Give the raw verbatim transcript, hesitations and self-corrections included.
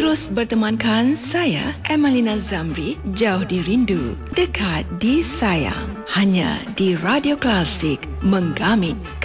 Terus bertemankan saya, Emalina Zamri, jauh di rindu, dekat di sayang. Hanya di Radio Klasik, menggamit